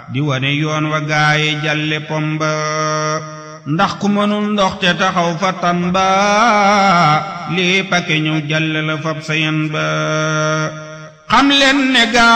di wane yoon wa gaaye jalle pomba ndax ku mënul ndox te taxaw fa tan ba lii pake ñëw jalle la fab sayan ba xam leen ne